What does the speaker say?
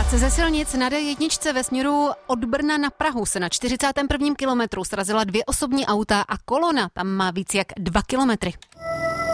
Informace ze silnic na D1 ve směru od Brna na Prahu se na 41. kilometru srazila 2 osobní auta a kolona tam má víc jak 2 kilometry.